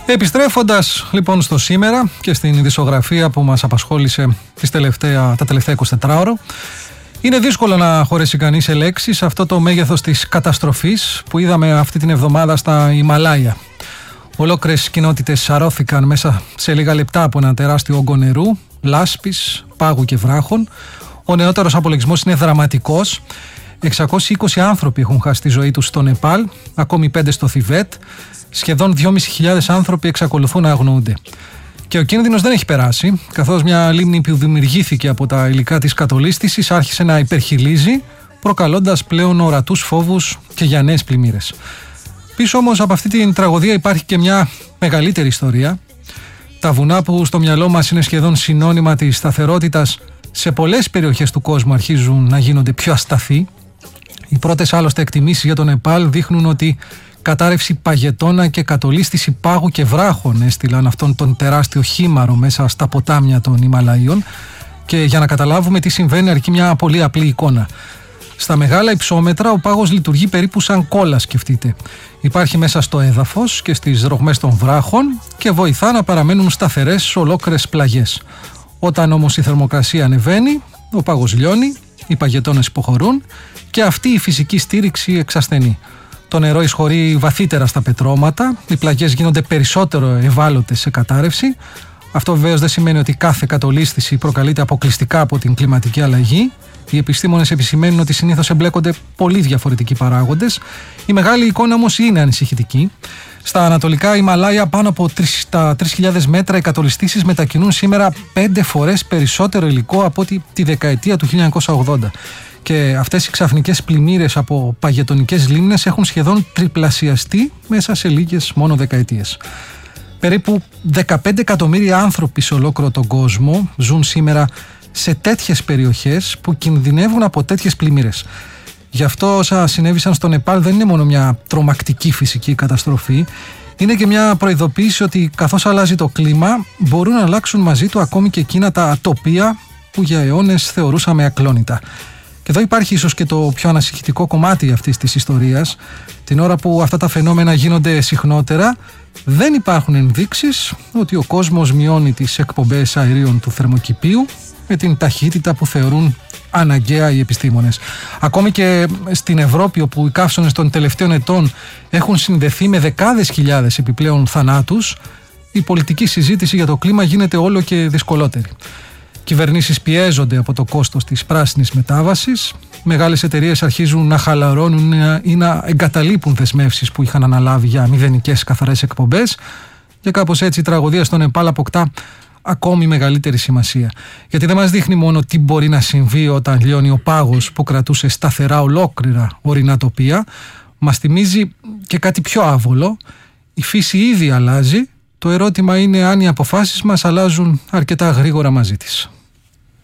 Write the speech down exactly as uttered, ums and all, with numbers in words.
Επιστρέφοντας λοιπόν στο σήμερα και στην ειδησιογραφία που μας απασχόλησε τις τελευταία, τα τελευταία εικοσιτέσσερα ώρο, είναι δύσκολο να χωρέσει κανείς σε λέξεις αυτό το μέγεθος της καταστροφής που είδαμε αυτή την εβδομάδα στα Ιμαλάια. Ολόκληρες κοινότητες σαρώθηκαν μέσα σε λίγα λεπτά από ένα τεράστιο όγκο νερού, λάσπης, πάγου και βράχων. Ο νεότερος απολογισμός είναι δραματικός. εξακόσιοι είκοσι άνθρωποι έχουν χάσει τη ζωή τους στο Νεπάλ, ακόμη πέντε στο Θιβέτ. Σχεδόν δυόμισι χιλιάδες άνθρωποι εξακολουθούν να αγνοούνται. Και ο κίνδυνος δεν έχει περάσει, καθώς μια λίμνη που δημιουργήθηκε από τα υλικά της κατολίσθησης άρχισε να υπερχειλίζει, προκαλώντας πλέον ορατούς φόβους και για νέες πλημμύρες. Πίσω όμως από αυτή την τραγωδία υπάρχει και μια μεγαλύτερη ιστορία. Τα βουνά που στο μυαλό μας είναι σχεδόν συνώνυμα της σταθερότητας, σε πολλές περιοχές του κόσμου αρχίζουν να γίνονται πιο ασταθείς. Οι πρώτες άλλωστε εκτιμήσεις για το Νεπάλ δείχνουν ότι κατάρρευση παγετώνα και κατολίσθηση πάγου και βράχων έστειλαν αυτόν τον τεράστιο χήμαρο μέσα στα ποτάμια των Ιμαλαίων. Και για να καταλάβουμε τι συμβαίνει, αρκεί μια πολύ απλή εικόνα. Στα μεγάλα υψόμετρα ο πάγος λειτουργεί περίπου σαν κόλλα, σκεφτείτε. Υπάρχει μέσα στο έδαφος και στις ρογμές των βράχων και βοηθά να παραμένουν σταθερές ολόκληρες πλαγιές. Όταν όμως η θερμοκρασία ανεβαίνει, ο πάγος λιώνει, οι παγετώνες υποχωρούν και αυτή η φυσική στήριξη εξασθενεί. Το νερό εισχωρεί βαθύτερα στα πετρώματα, οι πλαγιές γίνονται περισσότερο ευάλωτες σε κατάρρευση. Αυτό βεβαίως δεν σημαίνει ότι κάθε κατολίσθηση προκαλείται αποκλειστικά από την κλιματική αλλαγή. Οι επιστήμονες επισημαίνουν ότι συνήθως εμπλέκονται πολύ διαφορετικοί παράγοντες. Η μεγάλη εικόνα όμως είναι ανησυχητική. Στα ανατολικά Ιμαλάια, πάνω από τρεις χιλιάδες μέτρα, οι κατολισθήσεις μετακινούν σήμερα πέντε φορές περισσότερο υλικό από τη, τη δεκαετία του χίλια εννιακόσια ογδόντα. Και αυτές οι ξαφνικές πλημμύρες από παγετονικές λίμνες έχουν σχεδόν τριπλασιαστεί μέσα σε λίγες μόνο δεκαετίες. Περίπου δεκαπέντε εκατομμύρια άνθρωποι σε ολόκληρο τον κόσμο ζουν σήμερα σε τέτοιες περιοχές που κινδυνεύουν από τέτοιες πλημμύρες. Γι' αυτό όσα συνέβησαν στο Νεπάλ δεν είναι μόνο μια τρομακτική φυσική καταστροφή, είναι και μια προειδοποίηση ότι καθώς αλλάζει το κλίμα μπορούν να αλλάξουν μαζί του ακόμη και εκείνα τα τοπία που για αιώνες θεωρούσαμε ακλόνητα. Και εδώ υπάρχει ίσως και το πιο ανασυχητικό κομμάτι αυτής της ιστορίας. Την ώρα που αυτά τα φαινόμενα γίνονται συχνότερα, δεν υπάρχουν ενδείξεις ότι ο κόσμος μειώνει τις εκπομπές αερίων του θερμοκηπίου με την ταχύτητα που θεωρούν αναγκαία οι επιστήμονες. Ακόμη και στην Ευρώπη, όπου οι καύσωνες των τελευταίων ετών έχουν συνδεθεί με δεκάδες χιλιάδες επιπλέον θανάτους, η πολιτική συζήτηση για το κλίμα γίνεται όλο και δυσκολότερη. Κυβερνήσεις πιέζονται από το κόστος της πράσινης μετάβασης, μεγάλες εταιρείες αρχίζουν να χαλαρώνουν ή να εγκαταλείπουν δεσμεύσεις που είχαν αναλάβει για μηδενικές καθαρές εκπομπές, και κάπως έτσι η τραγωδία στο Νεπάλ αποκτά ακόμη μεγαλύτερη σημασία. Γιατί δεν μας δείχνει μόνο τι μπορεί να συμβεί όταν λιώνει ο πάγος που κρατούσε σταθερά ολόκληρα ορεινά τοπία, μας θυμίζει και κάτι πιο άβολο. Η φύση ήδη αλλάζει, το ερώτημα είναι αν οι αποφάσεις μας αλλάζουν αρκετά γρήγορα μαζί της.